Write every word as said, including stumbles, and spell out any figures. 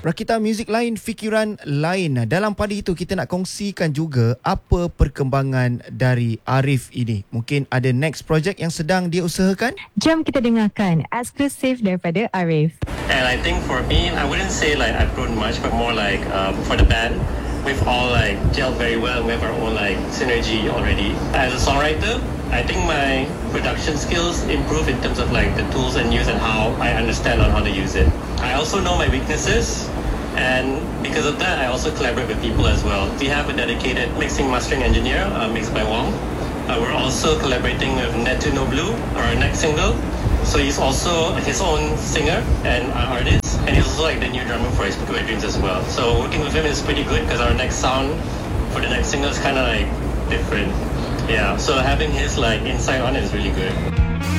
Rakita muzik lain, fikiran lain. Dalam pada itu kita nak kongsikan juga apa perkembangan dari Arif ini. Mungkin ada next project yang sedang dia usahakan. Jom kita dengarkan eksklusif daripada Arif. And I think for me, I wouldn't say like I've grown much, but more like um, for the band, we've all like gelled very well. We have our own like synergy already. As a songwriter, I think my production skills improve in terms of like the tools and use and how I understand on how to use it. I also know my weaknesses, and because of that, I also collaborate with people as well. We have a dedicated mixing mastering engineer, uh, mixed by Wong. Uh, we're also collaborating with Netu No Blue, our next single. So he's also his own singer and uh, artist, and he's also like the new drummer for Speak Away Dreams as well. So working with him is pretty good because our next sound for the next single is kind of like different. Yeah, so having his like insight on it is really good.